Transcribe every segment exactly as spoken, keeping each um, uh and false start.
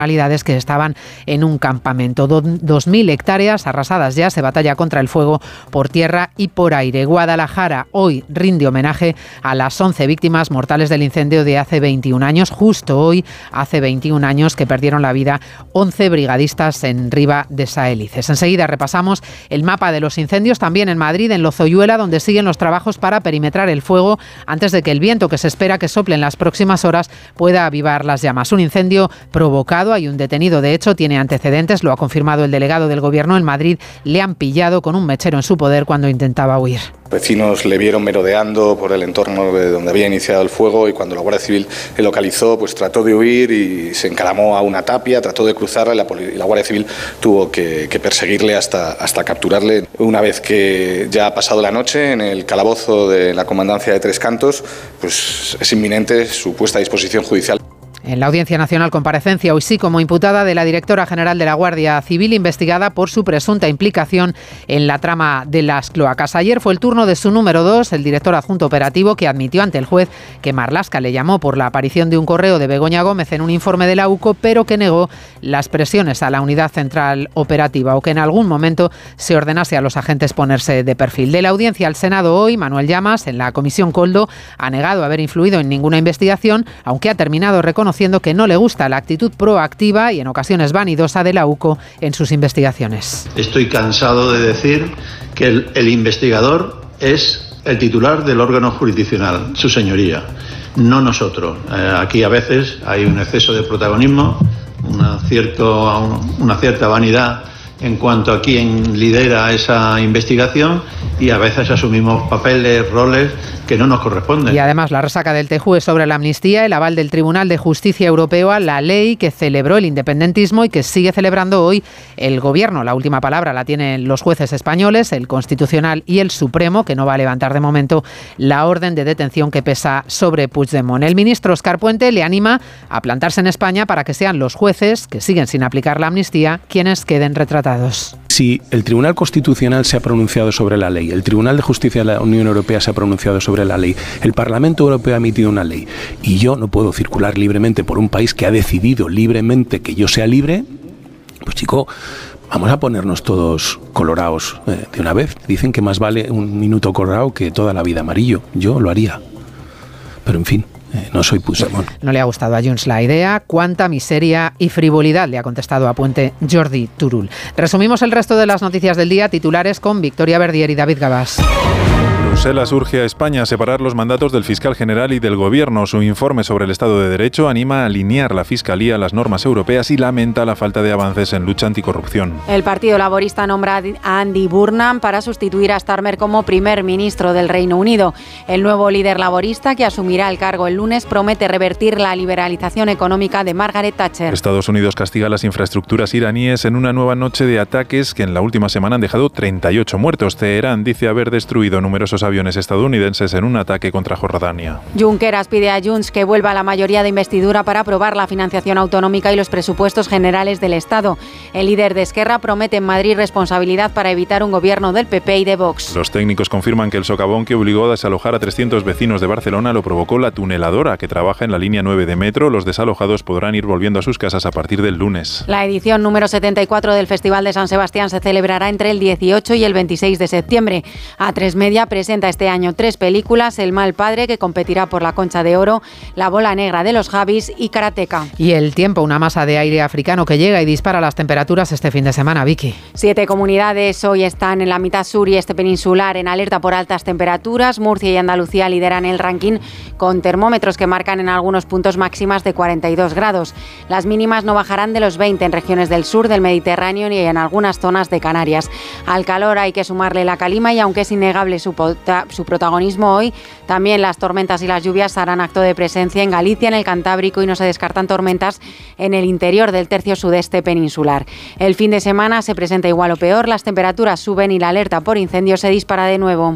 que estaban en un campamento. Dos mil hectáreas arrasadas ya. Se batalla contra el fuego por tierra y por aire. Guadalajara hoy rinde homenaje a las once víctimas mortales del incendio de hace veintiún años. Justo hoy, hace veintiún años que perdieron la vida once brigadistas en Riva de Saelices. Enseguida repasamos el mapa de los incendios también en Madrid, en Lozoyuela, donde siguen los trabajos para perimetrar el fuego antes de que el viento que se espera que sople en las próximas horas pueda avivar las llamas. Un incendio provocado. Hay un detenido, de hecho, tiene antecedentes, lo ha confirmado el delegado del Gobierno en Madrid. Le han pillado con un mechero en su poder cuando intentaba huir. Vecinos le vieron merodeando por el entorno de donde había iniciado el fuego y cuando la Guardia Civil le localizó, pues trató de huir y se encaramó a una tapia, trató de cruzarla y la, poli- y la Guardia Civil tuvo que, que perseguirle hasta, hasta capturarle. Una vez que ya ha pasado la noche en el calabozo de la Comandancia de Tres Cantos, pues es inminente su puesta a disposición judicial. En la Audiencia Nacional comparecencia hoy sí como imputada de la directora general de la Guardia Civil, investigada por su presunta implicación en la trama de las cloacas. Ayer fue el turno de su número dos, el director adjunto operativo, que admitió ante el juez que Marlaska le llamó por la aparición de un correo de Begoña Gómez en un informe de la U C O, pero que negó las presiones a la unidad central operativa o que en algún momento se ordenase a los agentes ponerse de perfil. De la audiencia al Senado hoy, Manuel Llamas, en la Comisión Coldo, ha negado haber influido en ninguna investigación, aunque ha terminado reconociendo que no le gusta la actitud proactiva y en ocasiones vanidosa de la U C O en sus investigaciones. Estoy cansado de decir que el, el investigador es el titular del órgano jurisdiccional, su señoría, no nosotros. Eh, aquí a veces hay un exceso de protagonismo, una, cierto, una cierta vanidad en cuanto a quién lidera esa investigación y a veces asumimos papeles, roles que no nos corresponden. Y además la resaca del T J U es sobre la amnistía, el aval del Tribunal de Justicia Europeo a la ley que celebró el independentismo y que sigue celebrando hoy el Gobierno. La última palabra la tienen los jueces españoles, el Constitucional y el Supremo, que no va a levantar de momento la orden de detención que pesa sobre Puigdemont. El ministro Óscar Puente le anima a plantarse en España para que sean los jueces, que siguen sin aplicar la amnistía, quienes queden retratados. Si el Tribunal Constitucional se ha pronunciado sobre la ley, el Tribunal de Justicia de la Unión Europea se ha pronunciado sobre la ley, el Parlamento Europeo ha emitido una ley y yo no puedo circular libremente por un país que ha decidido libremente que yo sea libre, pues chico, vamos a ponernos todos colorados eh, de una vez. Dicen que más vale un minuto colorado que toda la vida amarillo. Yo lo haría. Pero en fin. Eh, no soy Puigdemont. No le ha gustado a Junts la idea. Cuánta miseria y frivolidad, le ha contestado a Puente Jordi Turull. Resumimos el resto de las noticias del día, titulares con Victoria Verdier y David Gabás. Bruselas urge a España a separar los mandatos del fiscal general y del Gobierno. Su informe sobre el Estado de Derecho anima a alinear la Fiscalía a las normas europeas y lamenta la falta de avances en lucha anticorrupción. El Partido Laborista nombra a Andy Burnham para sustituir a Starmer como primer ministro del Reino Unido. El nuevo líder laborista, que asumirá el cargo el lunes, promete revertir la liberalización económica de Margaret Thatcher. Estados Unidos castiga las infraestructuras iraníes en una nueva noche de ataques que en la última semana han dejado treinta y ocho muertos. Teherán dice haber destruido numerosos aviones estadounidenses en un ataque contra Jordania. Junqueras pide a Junts que vuelva a la mayoría de investidura para aprobar la financiación autonómica y los presupuestos generales del Estado. El líder de Esquerra promete en Madrid responsabilidad para evitar un gobierno del P P y de Vox. Los técnicos confirman que el socavón que obligó a desalojar a trescientos vecinos de Barcelona lo provocó la tuneladora que trabaja en la línea nueve de metro. Los desalojados podrán ir volviendo a sus casas a partir del lunes. La edición número setenta y cuatro del Festival de San Sebastián se celebrará entre el dieciocho y el veintiséis de septiembre. A tres Media presenta este año tres películas: El mal padre, que competirá por la Concha de Oro, La bola negra de los Javis y Karateka. Y el tiempo, una masa de aire africano que llega y dispara las temperaturas este fin de semana, Vicky. Siete comunidades hoy están en la mitad sur y este peninsular en alerta por altas temperaturas. Murcia y Andalucía lideran el ranking con termómetros que marcan en algunos puntos máximas de cuarenta y dos grados. Las mínimas no bajarán de los veinte en regiones del sur del Mediterráneo y en algunas zonas de Canarias. Al calor hay que sumarle la calima y aunque es innegable su, su protagonismo hoy, también las tormentas y las lluvias harán acto de presencia en Galicia, en el Cantábrico, y no se descartan tormentas en el interior del tercio sudeste peninsular. El fin de semana se presenta igual o peor, las temperaturas suben y la alerta por incendios se dispara de nuevo.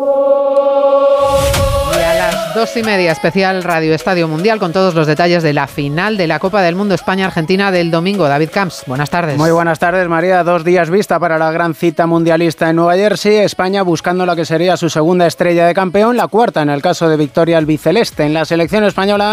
Dos y media, especial Radio Estadio Mundial con todos los detalles de la final de la Copa del Mundo España-Argentina del domingo. David Camps, buenas tardes. Muy buenas tardes, María. Dos días vista para la gran cita mundialista en Nueva Jersey. España buscando la que sería su segunda estrella de campeón, la cuarta en el caso de victoria albiceleste. En la selección española,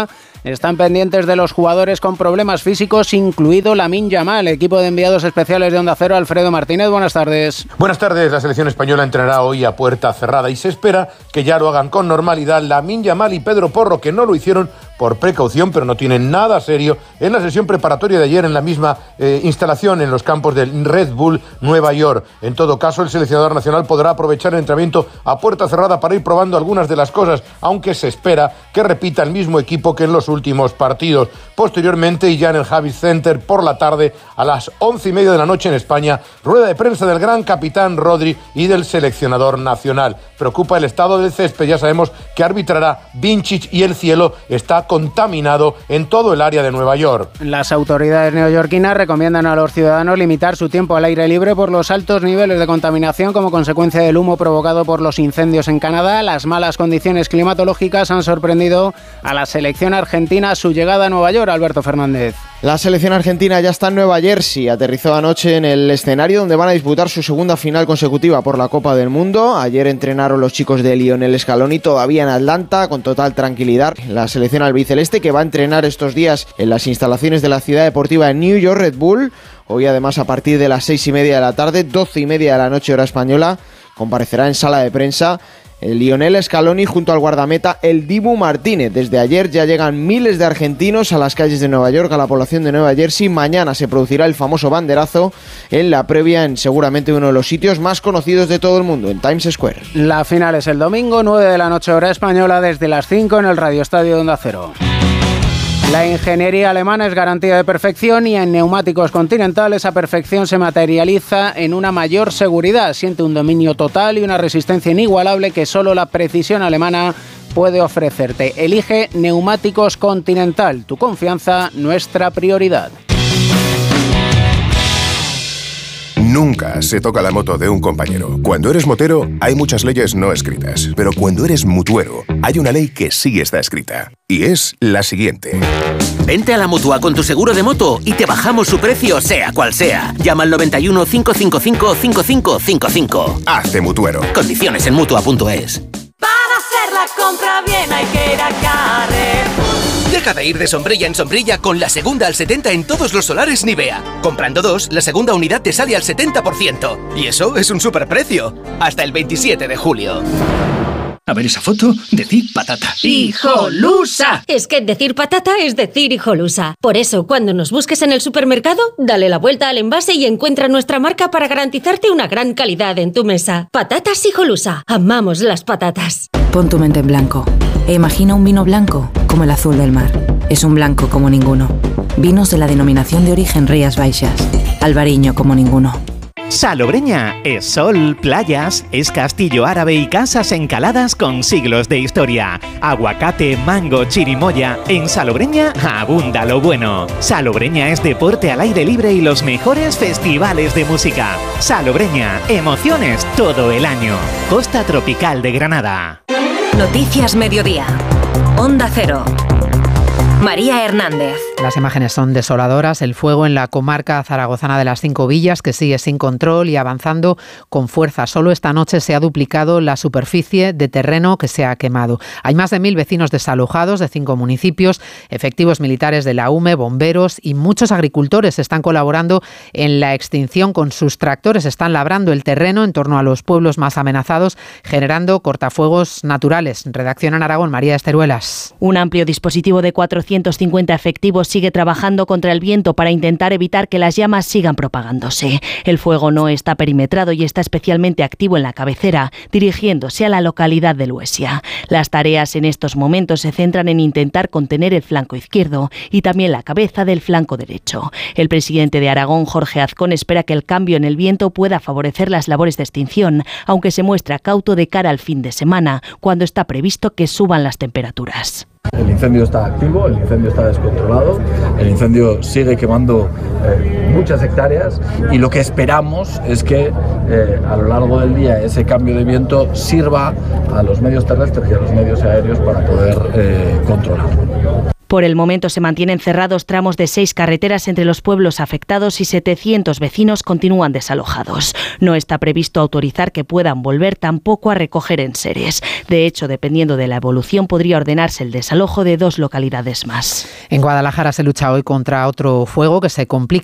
están pendientes de los jugadores con problemas físicos, incluido Lamine Yamal. Equipo de enviados especiales de Onda Cero, Alfredo Martínez, buenas tardes. Buenas tardes, la selección española entrenará hoy a puerta cerrada y se espera que ya lo hagan con normalidad Lamine Yamal y Pedro Porro, que no lo hicieron por precaución, pero no tienen nada serio en la sesión preparatoria de ayer en la misma eh, instalación en los campos del Red Bull Nueva York. En todo caso, el seleccionador nacional podrá aprovechar el entrenamiento a puerta cerrada para ir probando algunas de las cosas, aunque se espera que repita el mismo equipo que en los últimos partidos. Posteriormente, y ya en el Javits Center por la tarde, a las once y media de la noche en España, rueda de prensa del gran capitán Rodri y del seleccionador nacional. Preocupa el estado del césped, ya sabemos que arbitrará Vincic y el cielo está contaminado en todo el área de Nueva York. Las autoridades neoyorquinas recomiendan a los ciudadanos limitar su tiempo al aire libre por los altos niveles de contaminación como consecuencia del humo provocado por los incendios en Canadá. Las malas condiciones climatológicas han sorprendido a la selección argentina a su llegada a Nueva York. Alberto Fernández. La selección argentina ya está en Nueva Jersey, aterrizó anoche en el escenario donde van a disputar su segunda final consecutiva por la Copa del Mundo. Ayer entrenaron los chicos de Lionel Scaloni todavía en Atlanta con total tranquilidad. La selección albiceleste, que va a entrenar estos días en las instalaciones de la ciudad deportiva en New York Red Bull. Hoy además a partir de las seis y media de la tarde, doce y media de la noche hora española, comparecerá en sala de prensa el Lionel Scaloni junto al guardameta el Dibu Martínez. Desde ayer ya llegan miles de argentinos a las calles de Nueva York, a la población de Nueva Jersey. Mañana se producirá el famoso banderazo en la previa en seguramente uno de los sitios más conocidos de todo el mundo, en Times Square. La final es el domingo, nueve de la noche hora española, desde las cinco en el Radio Estadio de Onda Cero. La ingeniería alemana es garantía de perfección y en neumáticos Continental esa perfección se materializa en una mayor seguridad. Siente un dominio total y una resistencia inigualable que solo la precisión alemana puede ofrecerte. Elige neumáticos Continental. Tu confianza, nuestra prioridad. Nunca se toca la moto de un compañero. Cuando eres motero, hay muchas leyes no escritas. Pero cuando eres mutuero, hay una ley que sí está escrita. Y es la siguiente. Vente a la Mutua con tu seguro de moto y te bajamos su precio, sea cual sea. Llama al noventa y uno, cinco cinco cinco, cinco cinco cinco cinco. Hazte mutuero. Condiciones en mutua punto es. Para hacer la compra bien hay que ir a Carrefour. Deja de ir de sombrilla en sombrilla con la segunda al setenta en todos los solares Nivea. Comprando dos, la segunda unidad te sale al setenta por ciento. Y eso es un superprecio. Hasta el veintisiete de julio. A ver esa foto, decir patata. ¡Hijolusa! Es que decir patata es decir hijolusa. Por eso, cuando nos busques en el supermercado, dale la vuelta al envase y encuentra nuestra marca para garantizarte una gran calidad en tu mesa. Patatas Hijolusa. Amamos las patatas. Pon tu mente en blanco e imagina un vino blanco como el azul del mar. Es un blanco como ninguno. Vinos de la denominación de origen Rías Baixas. Albariño como ninguno. Salobreña es sol, playas, es castillo árabe y casas encaladas con siglos de historia. Aguacate, mango, chirimoya. En Salobreña abunda lo bueno. Salobreña es deporte al aire libre y los mejores festivales de música. Salobreña, emociones todo el año. Costa Tropical de Granada. Noticias Mediodía. Onda Cero. María Hernández. Las imágenes son desoladoras. El fuego en la comarca zaragozana de las Cinco Villas, que sigue sin control y avanzando con fuerza. Solo esta noche se ha duplicado la superficie de terreno que se ha quemado. Hay más de mil vecinos desalojados de cinco municipios, efectivos militares de la U M E, bomberos y muchos agricultores están colaborando en la extinción con sus tractores. Están labrando el terreno en torno a los pueblos más amenazados, generando cortafuegos naturales. Redacción en Aragón, María Esteruelas. Un amplio dispositivo de cuatrocientos cincuenta efectivos sigue trabajando contra el viento para intentar evitar que las llamas sigan propagándose. El fuego no está perimetrado y está especialmente activo en la cabecera, dirigiéndose a la localidad de Luesia. Las tareas en estos momentos se centran en intentar contener el flanco izquierdo y también la cabeza del flanco derecho. El presidente de Aragón, Jorge Azcón, espera que el cambio en el viento pueda favorecer las labores de extinción, aunque se muestra cauto de cara al fin de semana, cuando está previsto que suban las temperaturas. El incendio está activo, el incendio está descontrolado, el incendio sigue quemando eh, muchas hectáreas y lo que esperamos es que eh, a lo largo del día ese cambio de viento sirva a los medios terrestres y a los medios aéreos para poder eh, controlarlo. Por el momento se mantienen cerrados tramos de seis carreteras entre los pueblos afectados y setecientos vecinos continúan desalojados. No está previsto autorizar que puedan volver tampoco a recoger enseres. De hecho, dependiendo de la evolución, podría ordenarse el desalojo de dos localidades más. En Guadalajara se lucha hoy contra otro fuego que se complica